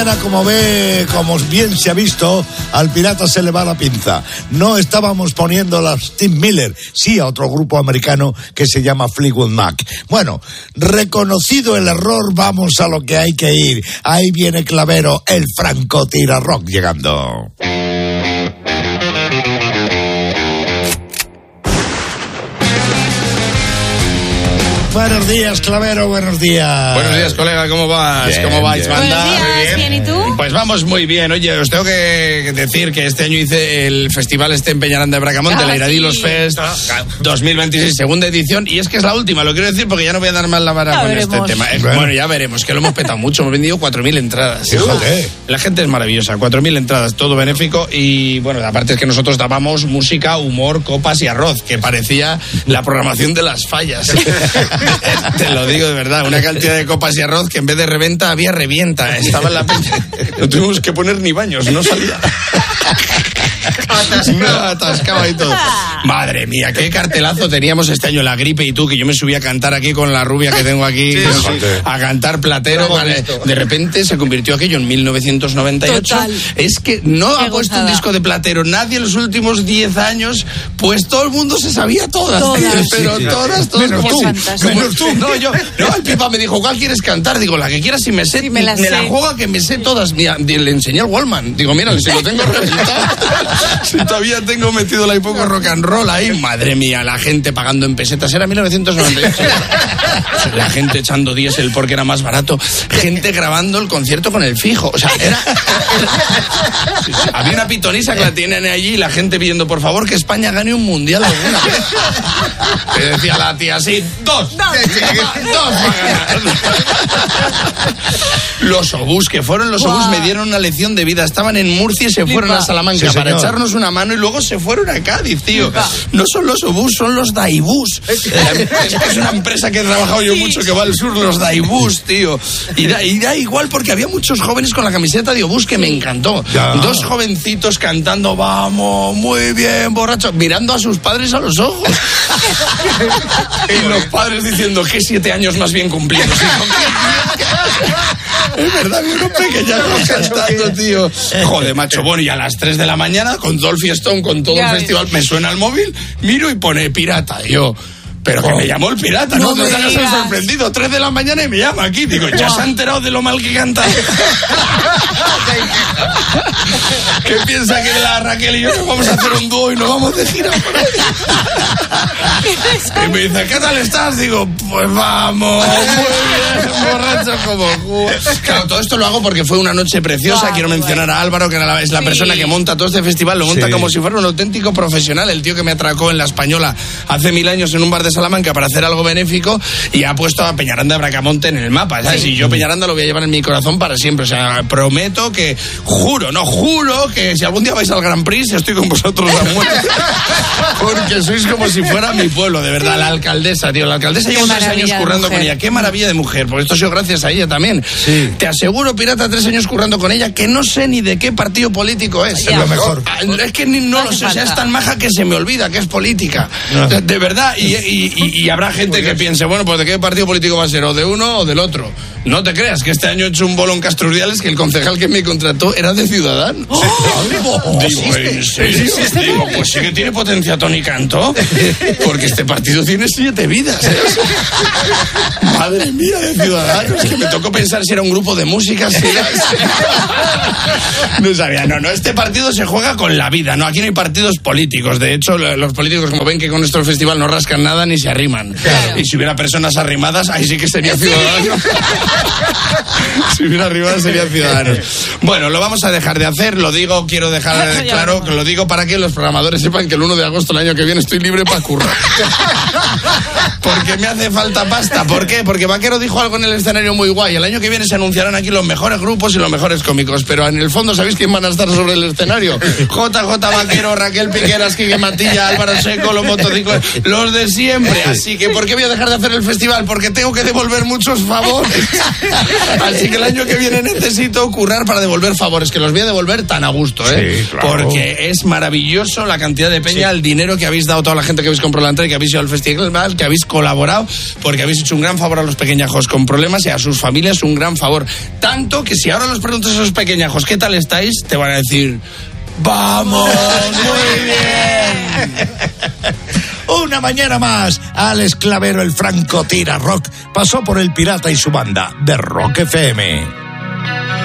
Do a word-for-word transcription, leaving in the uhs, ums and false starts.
Como ve, como bien se ha visto, al pirata se le va la pinza. No estábamos poniendo a Steve Miller, sí a otro grupo americano que se llama Fleetwood Mac. Bueno, reconocido el error, vamos a lo que hay que ir. Ahí viene Clavero, el francotira rock llegando. Buenos días, Clavero, buenos días. Buenos días, colega, ¿cómo vas? Bien, ¿Cómo vais, bien. banda? Buenos días, Muy bien, ¿y tú? Pues vamos muy bien. Oye, os tengo que decir que este año hice el festival este en Peñaranda de Bracamonte, Ah, la Iradilos sí. Fest dos mil veintiséis, segunda edición, y es que es la última, lo quiero decir porque ya no voy a dar más la vara Ya con veremos. este tema. Eh, Bueno. Bueno, ya veremos, que lo hemos petado mucho, hemos vendido cuatro mil entradas. Fíjate. La gente es maravillosa, cuatro mil entradas, todo benéfico, y bueno, aparte es que nosotros dábamos música, humor, copas y arroz, que parecía la programación de las fallas. Te lo digo de verdad, una cantidad de copas y arroz que en vez de reventa había revienta. Estaba en la peña. No tuvimos que poner ni baños, no salía. No, atascaba y todo. Madre mía, qué cartelazo teníamos este año, La Gripe y tú, que yo me subí a cantar aquí con la rubia que tengo aquí, Sí, sí. a cantar Platero. Vale. De repente se convirtió aquello en mil novecientos noventa y ocho. Total. Es que no Qué ha puesto un gozada. disco de Platero nadie en los últimos diez años, pues todo el mundo se sabía todas. Todas. Pero Sí, sí. todas, todas. Menos como tú, si- menos como tú. No, yo, no, el Pipa me dijo, ¿cuál quieres cantar? Digo, la que quieras, si me sé, Sí, me la sé. juega que me sé todas. Mira, le enseñé al Wallman. Digo, mira, si lo tengo reventado. Si todavía tengo metido la poco rock and roll ahí. Madre mía, la gente pagando en pesetas. Era mil novecientos noventa y ocho. La gente echando diésel porque era más barato. Gente grabando el concierto con el fijo. O sea, era... Sí, sí. Había una pitonisa que la tienen allí y la gente pidiendo, por favor, que España gane un mundial alguna vez. Que decía la tía así, dos. Dos, dos va a ganar. Los obús, que fueron los obús, Guau. me dieron una lección de vida. Estaban en Murcia y se fueron Flipa. a Salamanca Sí, para señor. echarnos una mano y luego se fueron a Cádiz, tío. Flipa. No son los obús, son los daibús. Eh, es, es una empresa que he trabajado yo Sí. mucho que va al sur, los daibús, tío. Y da, y da igual porque había muchos jóvenes con la camiseta de obús que me encantó. Ya. Dos jovencitos cantando, vamos, muy bien, borrachos, mirando a sus padres a los ojos. Y los padres diciendo, ¿qué siete años más bien cumplidos? Hijo? Es verdad, mi hombre pequeño cantando, tío. Joder, macho, bueno, y a las tres de la mañana, con todo el fiestón, con todo Ya el ves. festival, me suena el móvil, miro y pone pirata. Y yo, pero que me llamó el pirata, no, No no me te hagas el digas. sorprendido. Tres de la mañana y me llama aquí. Digo, ya se ha enterado de lo mal que canta. ¿Qué piensa que la Raquel y yo nos vamos a hacer un dúo y nos vamos de gira por ahí? Y me dice, ¿qué tal estás? Digo, pues vamos, muy bien, borracho como jugo. Claro, todo esto lo hago porque fue una noche preciosa. Guau, Quiero muy mencionar bueno. a Álvaro, que era la- es la Sí. persona que monta todo este festival. Lo monta Sí. como si fuera un auténtico profesional. El tío que me atracó en La Española hace mil años en un bar de Salamanca para hacer algo benéfico y ha puesto a Peñaranda de Bracamonte en el mapa, ¿sabes? Y yo Peñaranda lo voy a llevar en mi corazón para siempre. O sea, prometo que, juro, no, juro que si algún día vais al Grand Prix, estoy con vosotros a muerte. Porque sois como si fuera mi pueblo, de verdad. La alcaldesa, tío. La alcaldesa Qué lleva tres maravilla años de currando con mujer. ella. Qué maravilla de mujer. Porque esto ha sido gracias a ella también. Sí. Te aseguro, pirata, tres años currando con ella, que no sé ni de qué partido político es. Ya. Es lo mejor. Ah, Es que ni, no No lo hace sé, o sea, es falta. tan maja que se me olvida que es política. De, de verdad, y, y- y- y habrá gente que piense, bueno, pues de qué partido político va a ser, o de uno o del otro. No te creas que este año he hecho un bolo en Castro Urdiales que el concejal que me contrató era de Ciudadanos. Digo, ¿en serio? Digo, pues sí que tiene potencia Tony Cantó, porque este partido tiene siete vidas. ¿eh? Madre mía, de Ciudadanos, que me tocó pensar si era un grupo de música. Si era- No sabía, no, no, este partido se juega con la vida, no, aquí no hay partidos políticos. De hecho, lo- los políticos, como ven que con nuestro festival no rascan nada ni se arriman. Claro. Y si hubiera personas arrimadas, ahí sí que sería Ciudadanos. Si hubiera arrimadas sería Ciudadanos. Bueno, lo vamos a dejar de hacer, lo digo, quiero dejar eh, Ya claro, veremos. que lo digo para que los programadores sepan que el uno de agosto del año que viene estoy libre para currar. Porque me hace falta pasta. ¿Por qué? Porque Vaquero dijo algo en el escenario muy guay. El año que viene se anunciarán aquí los mejores grupos y los mejores cómicos. Pero en el fondo, ¿sabéis quién van a estar sobre el escenario? J J Vaquero, Raquel Piqueras, Quique Matilla, Álvaro Seco, los motociclos, los de siempre. Así que, ¿por qué voy a dejar de hacer el festival? Porque tengo que devolver muchos favores. Así que el año que viene necesito currar para devolver favores, que los voy a devolver tan a gusto, ¿eh? Sí, claro. Porque es maravilloso la cantidad de peña, el dinero que habéis dado toda la gente que habéis comprado la entrada y que habéis ido al festival. qué mal que habéis colaborado, porque habéis hecho un gran favor a los pequeñajos con problemas y a sus familias un gran favor. Tanto que si ahora los preguntas a esos pequeñajos ¿qué tal estáis? Te van a decir... ¡Vamos! ¡Muy bien! Una mañana más, Alex Clavero, el franco tira rock, pasó por El Pirata y su banda de Rock F M.